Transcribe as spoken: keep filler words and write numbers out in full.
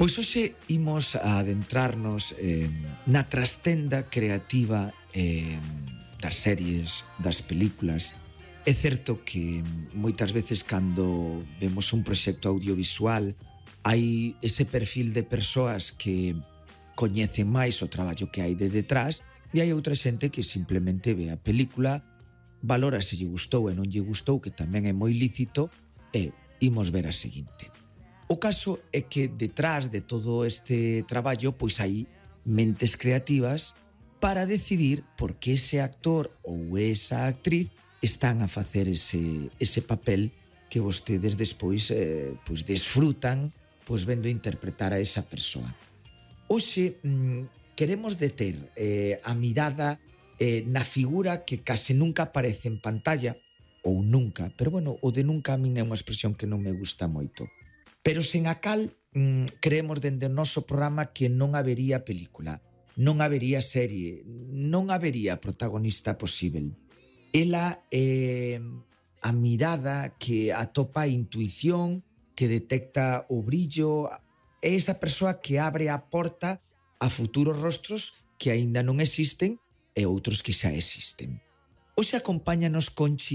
Pois hoxe imos a adentrarnos eh, na trastenda creativa eh, das series, das películas. É certo que moitas veces cando vemos un proxecto audiovisual hai ese perfil de persoas que coñecen máis o traballo que hai de detrás e hai outra xente que simplemente ve a película, valora se lle gustou e non lle gustou, que tamén é moi lícito, e imos ver a seguinte. O caso é que detrás de todo este traballo pois hai mentes creativas para decidir por que ese actor ou esa actriz están a facer ese, ese papel que vostedes despois eh, pois desfrutan pois vendo interpretar a esa persoa. Hoxe mm, queremos deter eh, a mirada eh, na figura que case nunca aparece en pantalla, ou nunca, pero bueno, o de nunca a min é unha expresión que non me gusta moito. Pero sen a cal mm, creemos dende o noso programa que non habería película, non habería serie, non habería protagonista posible. Ela é a mirada que atopa a intuición, que detecta o brillo, é esa persoa que abre a porta a futuros rostros que aínda non existen e outros que xa existen. Hoxe acompáñanos Conchi